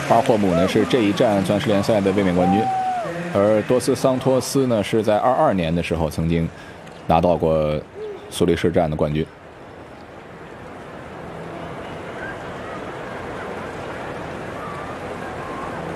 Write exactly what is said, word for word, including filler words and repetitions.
巴霍姆呢是这一站钻石联赛的卫冕冠军，而多斯桑托斯呢是在二二年的时候曾经拿到过苏黎世站的冠军。